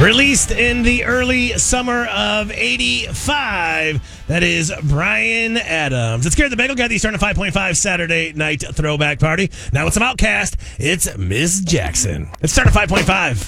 Released in the early summer of 85. That is Bryan Adams. It's Gary the Bagel Guy, the starting 5.5 Saturday night throwback party. Now with some Outkast, it's Miss Jackson. It's starting 5.5.